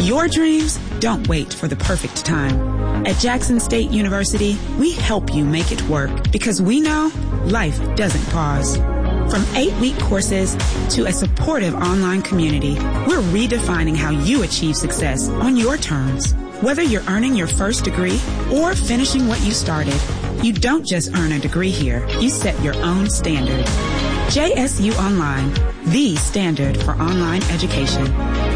Your dreams don't wait for the perfect time. At Jackson State University, we help you make it work because we know life doesn't pause. From 8-week courses to a supportive online community, we're redefining how you achieve success on your terms. Whether you're earning your first degree or finishing what you started, you don't just earn a degree here, you set your own standard. JSU Online, the standard for online education.